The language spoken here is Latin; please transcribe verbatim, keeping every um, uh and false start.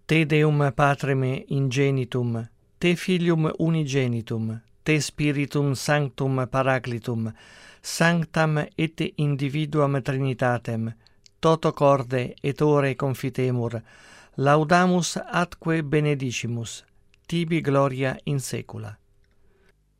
Te Deum Patrem ingenitum, Te Filium unigenitum, Te Spiritum Sanctum Paraclitum, Sanctam et individuam Trinitatem, toto corde et ore confitemur, laudamus atque benedicimus, tibi gloria in saecula.